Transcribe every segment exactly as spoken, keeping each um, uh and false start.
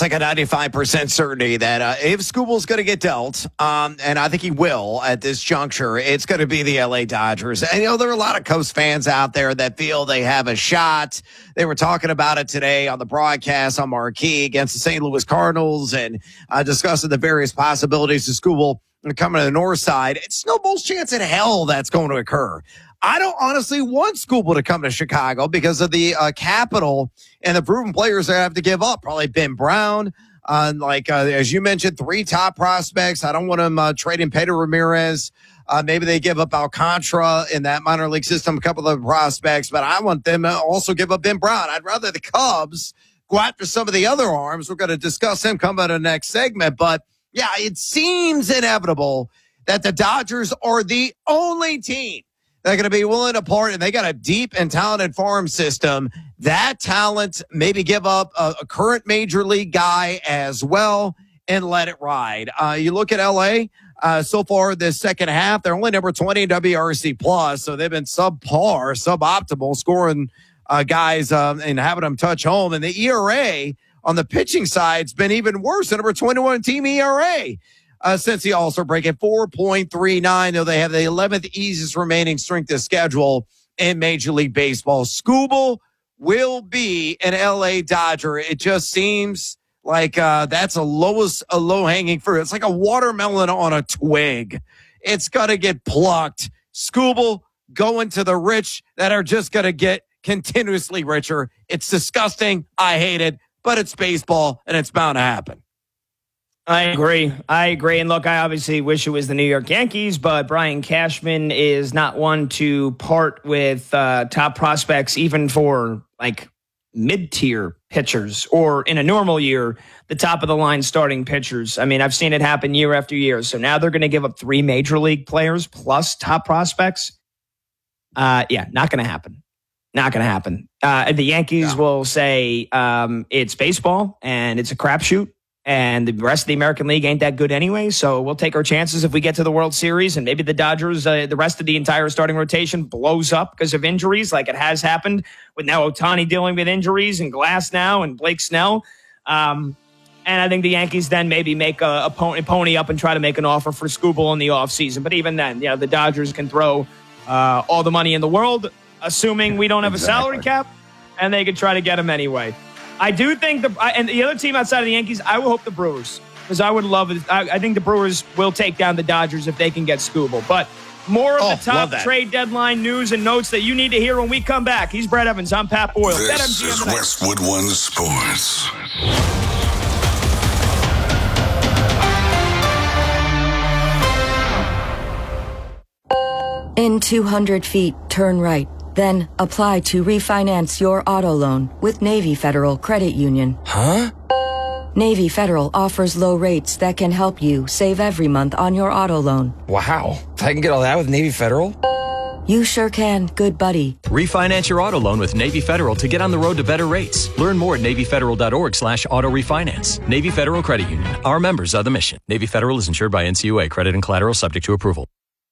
like a ninety-five percent certainty that uh, if Scooble's going to get dealt, um, and I think he will at this juncture, it's going to be the L A Dodgers. And, you know, there are a lot of Cubs fans out there that feel they have a shot. They were talking about it today on the broadcast on Marquee against the Saint Louis Cardinals and uh, discussing the various possibilities of Scooble coming to the north side. It's no most chance in hell that's going to occur. I don't honestly want Scooble to come to Chicago because of the uh, capital and the proven players they have to give up. Probably Ben Brown, uh, like uh, as you mentioned, three top prospects. I don't want them uh, trading Pedro Ramirez. Uh, maybe they give up Alcantara in that minor league system, a couple of prospects, but I want them to also give up Ben Brown. I'd rather the Cubs go after some of the other arms. We're going to discuss him coming in the next segment, but yeah, it seems inevitable that the Dodgers are the only team they're going to be willing to part, and they got a deep and talented farm system. That talent, maybe give up a, a current major league guy as well and let it ride. Uh, you look at L A uh, so far this second half, they're only number twenty in W R C plus, so they've been subpar, suboptimal, scoring uh, guys uh, and having them touch home. And the E R A on the pitching side has been even worse. The number twenty-one team E R A. Uh, since the All-Star break at four point three nine, though they have the eleventh easiest remaining strength of schedule in Major League Baseball. Scooble will be an L A Dodger. It just seems like uh, that's a lowest, a low-hanging fruit. It's like a watermelon on a twig. It's going to get plucked. Scooble going to the rich that are just going to get continuously richer. It's disgusting. I hate it, but it's baseball, and it's bound to happen. I agree. I agree. And look, I obviously wish it was the New York Yankees, but Brian Cashman is not one to part with uh, top prospects, even for like mid-tier pitchers or in a normal year, the top of the line starting pitchers. I mean, I've seen it happen year after year. So now they're going to give up three major league players plus top prospects. Uh, yeah, not going to happen. Not going to happen. Uh, the Yankees no. will say um, it's baseball and it's a crapshoot. And the rest of the American League ain't that good anyway, so we'll take our chances if we get to the World Series, and maybe the Dodgers, uh, the rest of the entire starting rotation blows up because of injuries, like it has happened with now Ohtani dealing with injuries and Glass now and Blake Snell. Um, and I think the Yankees then maybe make a, a pony, pony up and try to make an offer for Scooble in the offseason. But even then, you know, the Dodgers can throw uh, all the money in the world, assuming we don't have exactly. a salary cap, and they can try to get him anyway. I do think the and the other team outside of the Yankees, I would hope the Brewers, because I would love it. I, I think the Brewers will take down the Dodgers if they can get Scooble. But more of oh, the top trade deadline news and notes that you need to hear when we come back. He's Brett Evans. I'm Pat Boyle. This is Westwood One Sports. In two hundred feet, turn right. Then apply to refinance your auto loan with Navy Federal Credit Union. Huh? Navy Federal offers low rates that can help you save every month on your auto loan. Wow. I can get all that with Navy Federal? You sure can, good buddy. Refinance your auto loan with Navy Federal to get on the road to better rates. Learn more at NavyFederal.org slash auto refinance. Navy Federal Credit Union. Our members are the mission. Navy Federal is insured by N C U A. Credit and collateral subject to approval.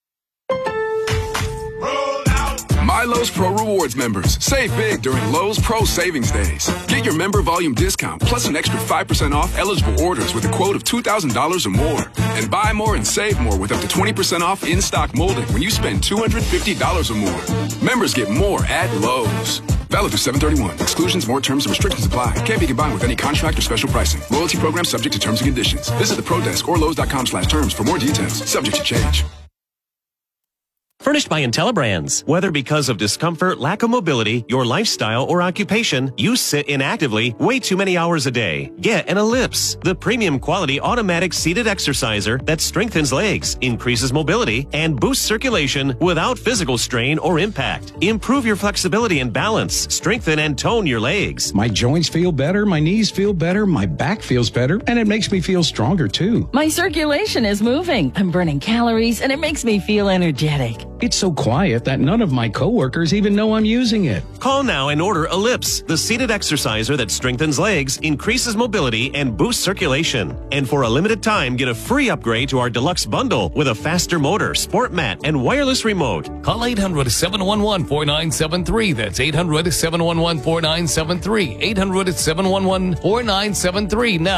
My Lowe's Pro Rewards members, save big during Lowe's Pro Savings Days. Get your member volume discount plus an extra five percent off eligible orders with a quote of two thousand dollars or more. And buy more and save more with up to twenty percent off in-stock molding when you spend two hundred fifty dollars or more. Members get more at Lowe's. Valid through seven thirty-one. Exclusions, more terms, and restrictions apply. Can't be combined with any contract or special pricing. Loyalty program subject to terms and conditions. Visit the Pro Desk or Lowe's.com slash terms for more details. Subject to change. Furnished by IntelliBrands. Whether because of discomfort, lack of mobility, your lifestyle, or occupation, you sit inactively way too many hours a day. Get an Ellipse, the premium quality automatic seated exerciser that strengthens legs, increases mobility, and boosts circulation without physical strain or impact. Improve your flexibility and balance. Strengthen and tone your legs. My joints feel better, my knees feel better, my back feels better, and it makes me feel stronger too. My circulation is moving. I'm burning calories, and it makes me feel energetic. It's so quiet that none of my coworkers even know I'm using it. Call now and order Ellipse, the seated exerciser that strengthens legs, increases mobility, and boosts circulation. And for a limited time, get a free upgrade to our deluxe bundle with a faster motor, sport mat, and wireless remote. Call eight hundred, seven one one, four nine seven three. That's eight hundred, seven one one, four nine seven three. eight hundred, seven one one, four nine seven three now.